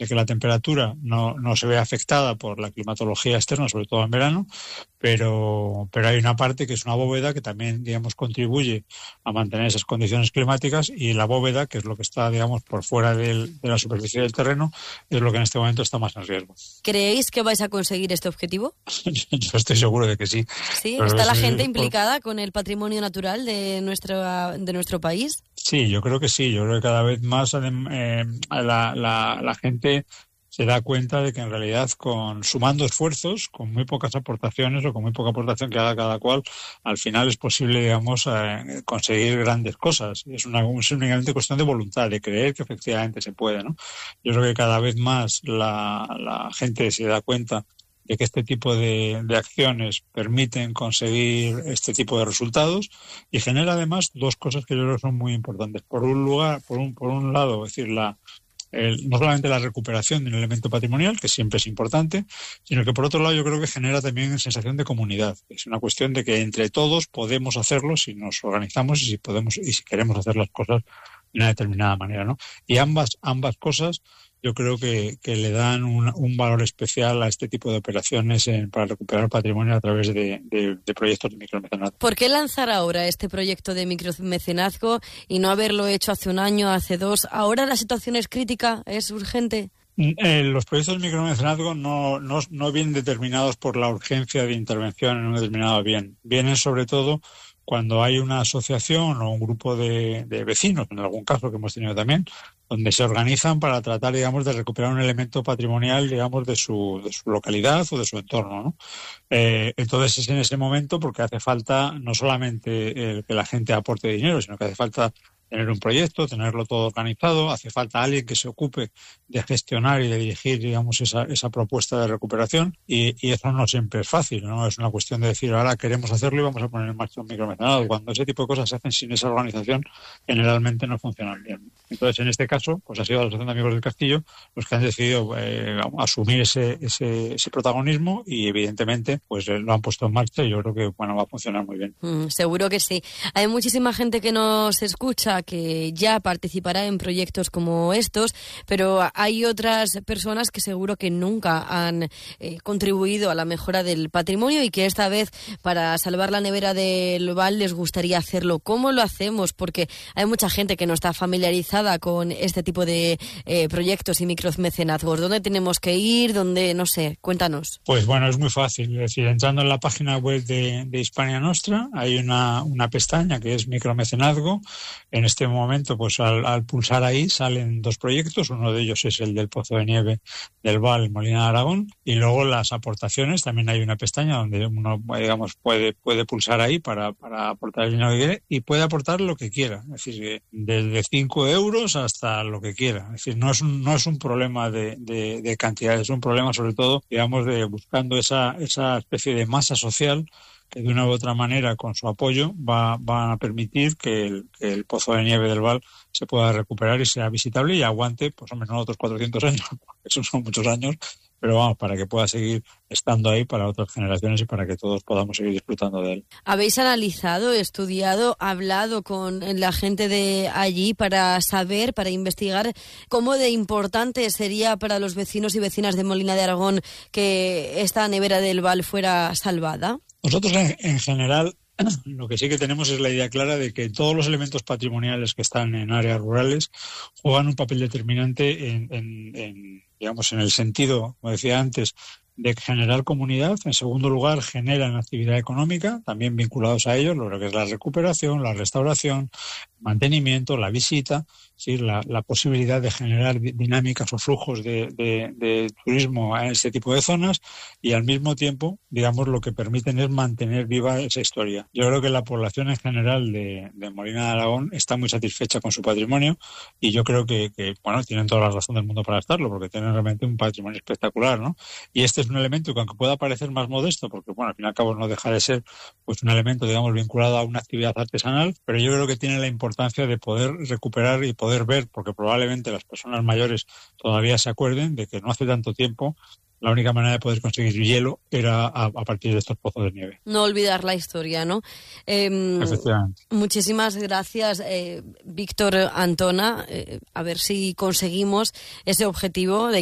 de que la temperatura no se ve afectada por la climatología externa, sobre todo en verano, pero hay una parte que es una bóveda que también, digamos, contribuye a mantener esas condiciones climáticas, y la bóveda, que es lo que está, digamos, por fuera de la superficie del terreno, es lo que en este momento está más en riesgo. ¿Creéis que vais a conseguir este objetivo? Yo estoy seguro de que sí. Sí, ¿está la gente implicada con el patrimonio natural de nuestro país? Sí, yo creo que sí. Yo creo que cada vez más la gente se da cuenta de que en realidad sumando esfuerzos, con muy pocas aportaciones o con muy poca aportación que haga cada cual, al final es posible, digamos, conseguir grandes cosas. Es únicamente cuestión de voluntad, de creer que efectivamente se puede, ¿no? Yo creo que cada vez más la gente se da cuenta de que este tipo de acciones permiten conseguir este tipo de resultados, y genera además dos cosas que yo creo que son muy importantes. Por un lado, es decir, no solamente la recuperación de un elemento patrimonial, que siempre es importante, sino que por otro lado yo creo que genera también sensación de comunidad. Es una cuestión de que entre todos podemos hacerlo si nos organizamos y si queremos hacer las cosas de una determinada manera, ¿no? Y ambas cosas yo creo que le dan un valor especial a este tipo de operaciones para recuperar patrimonio a través de proyectos de micromecenazgo. ¿Por qué lanzar ahora este proyecto de micromecenazgo y no haberlo hecho hace un año, hace dos? ¿Ahora la situación es crítica? ¿Es urgente? Los proyectos de micromecenazgo no vienen determinados por la urgencia de intervención en un determinado bien. Vienen sobre todo cuando hay una asociación o un grupo de vecinos, en algún caso que hemos tenido también, donde se organizan para tratar, digamos, de recuperar un elemento patrimonial, digamos, de su localidad o de su entorno, ¿no? Entonces es en ese momento porque hace falta no solamente que la gente aporte dinero, sino que hace falta tener un proyecto, tenerlo todo organizado, hace falta alguien que se ocupe de gestionar y de dirigir, digamos, esa propuesta de recuperación, y eso no siempre es fácil, ¿no? Es una cuestión de decir, ahora queremos hacerlo y vamos a poner en marcha un micromecenazgo. Cuando ese tipo de cosas se hacen sin esa organización, generalmente no funcionan bien. Entonces, en este caso, pues ha sido la Asociación de Amigos del Castillo los que han decidido asumir ese protagonismo, y evidentemente pues lo han puesto en marcha, y yo creo que va a funcionar muy bien. Seguro que sí. Hay muchísima gente que nos escucha que ya participará en proyectos como estos, pero hay otras personas que seguro que nunca han contribuido a la mejora del patrimonio y que esta vez, para salvar la nevera del Val, les gustaría hacerlo. ¿Cómo lo hacemos? Porque hay mucha gente que no está familiarizada con este tipo de proyectos y micromecenazgos. ¿Dónde tenemos que ir? ¿Dónde? No sé, cuéntanos. Pues bueno, es muy fácil. Es decir, entrando en la página web de Hispania Nostra hay una pestaña que es micromecenazgo. En este momento, pues al pulsar ahí salen dos proyectos. Uno de ellos es el del Pozo de Nieve del Val, Molina de Aragón, y luego las aportaciones. También hay una pestaña donde uno, digamos, puede pulsar ahí para aportar el dinero que quiere, y puede aportar lo que quiera. Es decir, desde 5 euros hasta lo que quiera. Es decir, no es un problema de cantidad, es un problema sobre todo, digamos, de buscando esa especie de masa social que de una u otra manera, con su apoyo, van a permitir que el Pozo de Nieve del Val se pueda recuperar y sea visitable y aguante, pues hombre, no otros 400 años, porque esos son muchos años, pero vamos, para que pueda seguir estando ahí para otras generaciones y para que todos podamos seguir disfrutando de él. ¿Habéis analizado, estudiado, hablado con la gente de allí para saber, para investigar cómo de importante sería para los vecinos y vecinas de Molina de Aragón que esta nevera del Val fuera salvada? Nosotros, en general, lo que sí que tenemos es la idea clara de que todos los elementos patrimoniales que están en áreas rurales juegan un papel determinante en el sentido, como decía antes, de generar comunidad. En segundo lugar, generan actividad económica, también vinculados a ellos, lo que es la recuperación, la restauración, mantenimiento, la visita, ¿sí? La posibilidad de generar dinámicas o flujos de turismo en este tipo de zonas, y al mismo tiempo, digamos, lo que permiten es mantener viva esa historia. Yo creo que la población en general de Molina de Aragón está muy satisfecha con su patrimonio, y yo creo que tienen toda la razón del mundo para estarlo, porque tienen realmente un patrimonio espectacular, ¿no? Y este es un elemento que, aunque pueda parecer más modesto, porque al fin y al cabo no deja de ser pues un elemento, digamos, vinculado a una actividad artesanal, pero yo creo que tiene la importancia de poder recuperar y poder ver, porque probablemente las personas mayores todavía se acuerden de que no hace tanto tiempo la única manera de poder conseguir hielo era a partir de estos pozos de nieve. No olvidar la historia, ¿no? Efectivamente. Muchísimas gracias, Víctor Antona. A ver si conseguimos ese objetivo de